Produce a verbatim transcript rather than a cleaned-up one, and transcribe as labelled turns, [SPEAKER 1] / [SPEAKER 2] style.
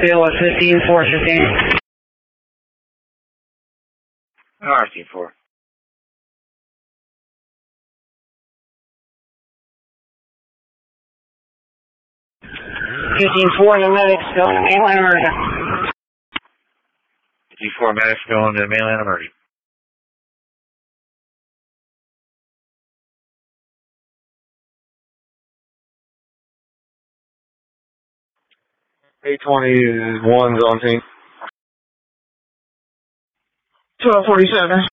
[SPEAKER 1] Bill at fifteen four fifteen.
[SPEAKER 2] R C four.
[SPEAKER 1] fifteen four, the medic's going to mainland America.
[SPEAKER 2] fifteen four, medics going to mainland America.
[SPEAKER 3] eight twenty-one's on team.
[SPEAKER 1] twelve forty-seven.